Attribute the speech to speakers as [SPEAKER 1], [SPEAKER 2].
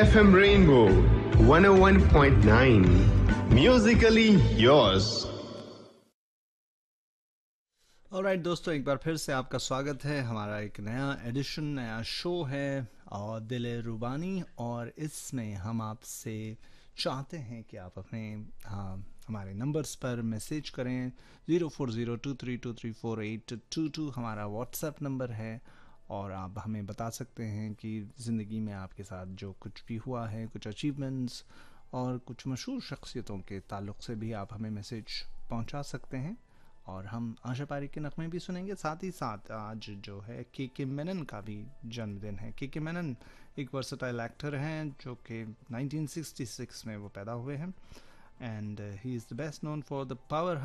[SPEAKER 1] FM Rainbow 101.9 Musically yours.
[SPEAKER 2] Alright दोस्तों, एक बार फिर से आपका स्वागत है। हमारा एक नया एडिशन, नया शो है और दिल रुबानी, और इसमें हम आपसे चाहते हैं कि आप अपने हमारे नंबर्स पर मैसेज करें। 040232348222 हमारा व्हाट्सएप नंबर है, और आप हमें बता सकते हैं कि ज़िंदगी में आपके साथ जो कुछ भी हुआ है, कुछ अचीवमेंट्स और कुछ मशहूर शख्सियतों के ताल्लुक़ से भी आप हमें मैसेज पहुंचा सकते हैं, और हम आशा पारी के नगमे भी सुनेंगे। साथ ही साथ आज जो है के मेनन का भी जन्मदिन है। के मेनन एक वर्सटाइल एक्टर हैं जो कि 1966 में वो पैदा हुए हैं, and he is the best known for the power